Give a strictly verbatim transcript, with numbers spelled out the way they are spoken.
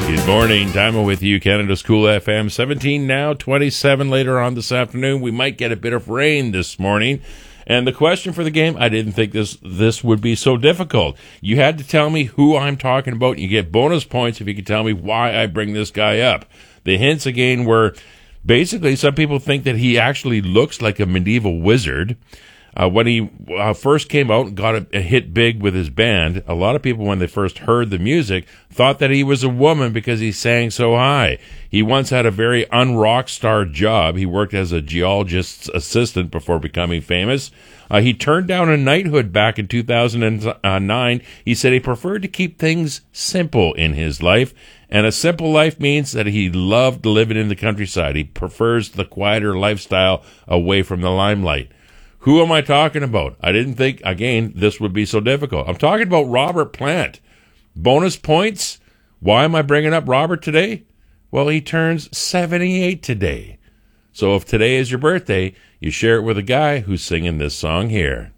Good morning. Time with you, Canada's Cool F M. seventeen now, twenty-seven later on this afternoon. We might get a bit of rain this morning. And the question for the game, I didn't think this this would be so difficult. You had to tell me who I'm talking about. You get bonus points if you can tell me why I bring this guy up. The hints, again, were basically some people think that he actually looks like a medieval wizard. Uh, when he uh, first came out and got a, a hit big with his band, a lot of people, when they first heard the music, thought that he was a woman because he sang so high. He once had a very un-rock star job. He worked as a geologist's assistant before becoming famous. Uh, he turned down a knighthood back in two thousand nine. He said he preferred to keep things simple in his life, and a simple life means that he loved living in the countryside. He prefers the quieter lifestyle away from the limelight. Who am I talking about? I didn't think, again, this would be so difficult. I'm talking about Robert Plant. Bonus points. Why am I bringing up Robert today? Well, he turns seventy-eight today. So if today is your birthday, you share it with a guy who's singing this song here.